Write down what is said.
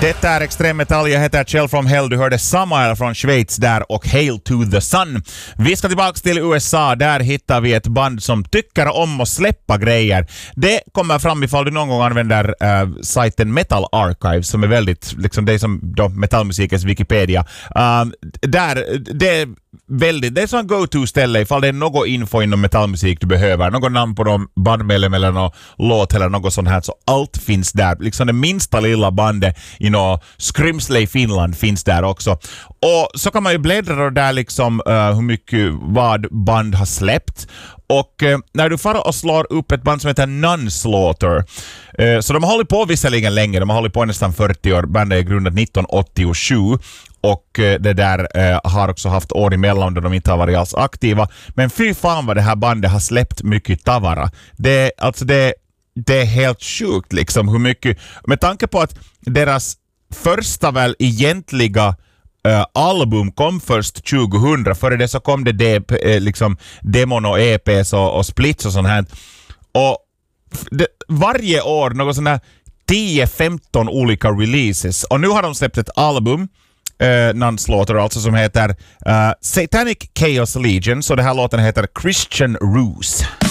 Detta är Extrem Metall, jag heter Kjell from Hell, du hörde Samael från Schweiz där och Hail to the Sun. Vi ska tillbaka till USA, där hittar vi ett band som tycker om att släppa grejer. Det kommer fram ifall du någon gång använder sajten Metal Archive som är väldigt, liksom det är som då metallmusikens Wikipedia. Det är sån go-to-ställe ifall det är något info inom metallmusik du behöver, något namn på de bandmedlem eller någon låt eller något sånt här, så allt finns där. Liksom det minsta lilla bandet i Skrymsle i Finland finns där också. Och så kan man ju bläddra där liksom hur mycket vad band har släppt. Och när du far och slår upp ett band som heter Nunslaughter, så de har hållit på visserligen länge, de har hållit på nästan 40 år, bandet är grundat 1987 och det där har också haft år emellan då de inte har varit alls aktiva, men fy fan vad det här bandet har släppt mycket tavara. Det är helt sjukt liksom hur mycket, med tanke på att deras första väl egentliga album kom först 2000, före det så kom det liksom demon och EPs och splits och sånt här. Och varje år något sån här 10-15 olika releases. Och nu har de släppt ett album, Nunslaughter alltså, som heter Satanic Chaos Legion. Så det här låten heter Christian Ruse.